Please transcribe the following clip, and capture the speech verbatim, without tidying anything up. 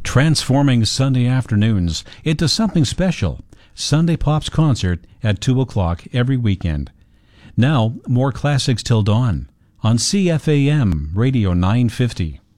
transforming Sunday afternoons into something special. Sunday Pops concert at two o'clock every weekend. Now, more classics till dawn on C F A M Radio nine fifty.